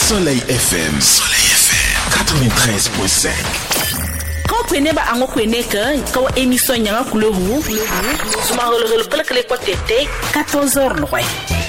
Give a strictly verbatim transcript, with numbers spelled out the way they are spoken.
Soleil F M. Soleil F M. quatre-vingt-treize virgule cinq. Quand prenez ba ango prenez que quand émission nyanga couleur rouge. Suma le le le le quatorze heures.